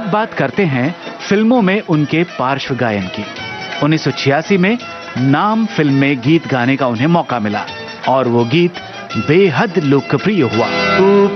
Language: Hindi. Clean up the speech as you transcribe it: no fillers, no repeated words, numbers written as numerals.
अब बात करते हैं फिल्मों में उनके पार्श्व गायन की। 1986 में नाम फिल्म में गीत गाने का उन्हें मौका मिला और वो गीत बेहद लोकप्रिय हुआ।